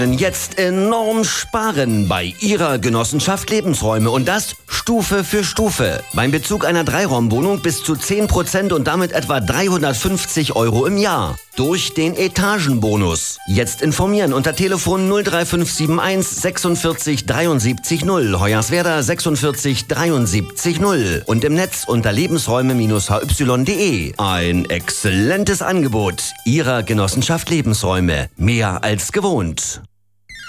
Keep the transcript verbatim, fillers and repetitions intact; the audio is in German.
Jetzt enorm sparen bei Ihrer Genossenschaft Lebensräume und das Stufe für Stufe. Beim Bezug einer Dreiraumwohnung bis zu zehn Prozent und damit etwa dreihundertfünfzig Euro im Jahr. Durch den Etagenbonus. Jetzt informieren unter Telefon null drei fünf sieben eins sechsundvierzig dreiundsiebzig null, Hoyerswerda sechsundvierzig dreiundsiebzig null und im Netz unter lebensräume Bindestrich h y punkt de. Ein exzellentes Angebot Ihrer Genossenschaft Lebensräume. Mehr als gewohnt.